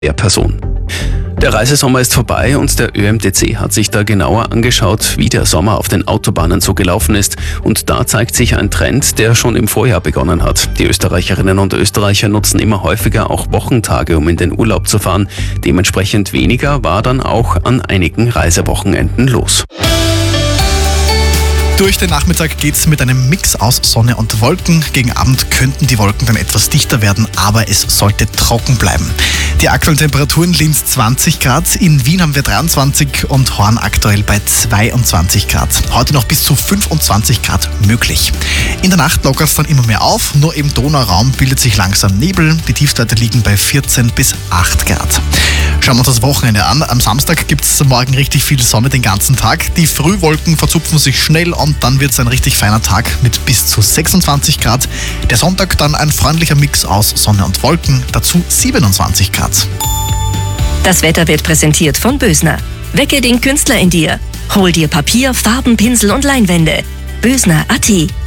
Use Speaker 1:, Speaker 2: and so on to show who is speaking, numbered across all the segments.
Speaker 1: der Person. Der Reisesommer ist vorbei und der ÖMTC hat sich da genauer angeschaut, wie der Sommer auf den Autobahnen so gelaufen ist. Und da zeigt sich ein Trend, der schon im Vorjahr begonnen hat. Die Österreicherinnen und Österreicher nutzen immer häufiger auch Wochentage, um in den Urlaub zu fahren. Dementsprechend weniger war dann auch an einigen Reisewochenenden los.
Speaker 2: Durch den Nachmittag geht's mit einem Mix aus Sonne und Wolken. Gegen Abend könnten die Wolken dann etwas dichter werden, aber es sollte trocken bleiben. Die aktuellen Temperaturen: Linz 20 Grad, in Wien haben wir 23 und Horn aktuell bei 22 Grad. Heute noch bis zu 25 Grad möglich. In der Nacht lockert es dann immer mehr auf, nur im Donauraum bildet sich langsam Nebel. Die Tiefstwerte liegen bei 14 bis 8 Grad. Schauen wir uns das Wochenende an. Am Samstag gibt es morgen richtig viel Sonne den ganzen Tag. Die Frühwolken verzupfen sich schnell und dann wird es ein richtig feiner Tag mit bis zu 26 Grad. Der Sonntag dann ein freundlicher Mix aus Sonne und Wolken, dazu 27 Grad.
Speaker 3: Das Wetter wird präsentiert von Bösner. Wecke den Künstler in dir. Hol dir Papier, Farben, Pinsel und Leinwände. Bösner.at.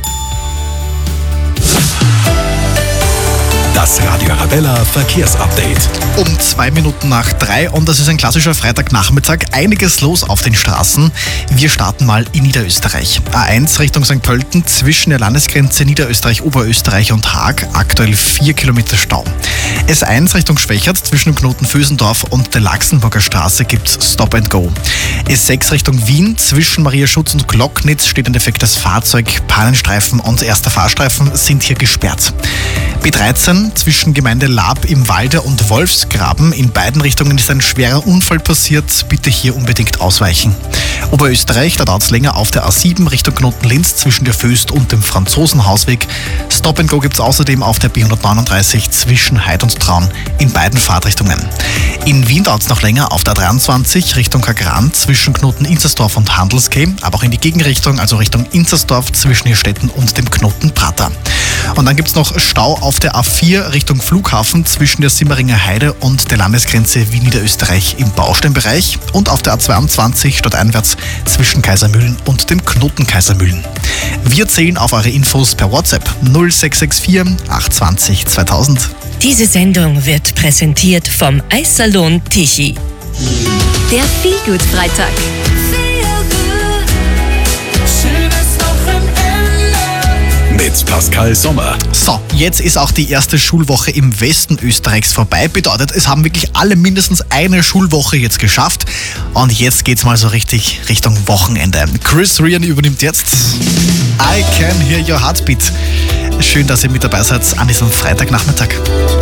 Speaker 4: Das Radio Arabella Verkehrsupdate.
Speaker 2: Um 2 Minuten nach 3 und das ist ein klassischer Freitagnachmittag. Einiges los auf den Straßen. Wir starten mal in Niederösterreich. A1 Richtung St. Pölten zwischen der Landesgrenze Niederösterreich, Oberösterreich und Haag. Aktuell 4 Kilometer Stau. S1 Richtung Schwächert zwischen Knoten Vösendorf und der Laxenburger Straße gibt's Stop and Go. S6 Richtung Wien zwischen Mariaschutz und Glocknitz steht ein defektes Fahrzeug. Pannenstreifen und erster Fahrstreifen sind hier gesperrt. B13 zwischen Gemeinde Laab im Walde und Wolfsgraben. In beiden Richtungen ist ein schwerer Unfall passiert. Bitte hier unbedingt ausweichen. Oberösterreich, da dauert es länger auf der A7 Richtung Knoten Linz zwischen der Föst und dem Franzosenhausweg. Stop and Go gibt es außerdem auf der B139 zwischen Heid und Traun in beiden Fahrtrichtungen. In Wien dauert es noch länger auf der 23 Richtung Kagran zwischen Knoten Inzersdorf und Handelsquai, aber auch in die Gegenrichtung, also Richtung Inzersdorf zwischen Hirstetten und dem Knoten Prater. Und dann gibt es noch Stau auf der A4 Richtung Flughafen zwischen der Simmeringer Heide und der Landesgrenze Wien Niederösterreich im Bausteinbereich und auf der A22 stadteinwärts zwischen Kaisermühlen und dem Knoten Kaisermühlen. Wir zählen auf eure Infos per WhatsApp 0664 820 2000.
Speaker 3: Diese Sendung wird präsentiert vom Eissalon Tichy.
Speaker 5: Der Feelgood-Freitag.
Speaker 4: Mit Pascal Sommer.
Speaker 2: So, jetzt ist auch die erste Schulwoche im Westen Österreichs vorbei. Bedeutet, es haben wirklich alle mindestens eine Schulwoche jetzt geschafft. Und jetzt geht's mal so richtig Richtung Wochenende. Chris Ryan übernimmt jetzt I Can Hear Your Heartbeat. Schön, dass ihr mit dabei seid an diesem Freitagnachmittag.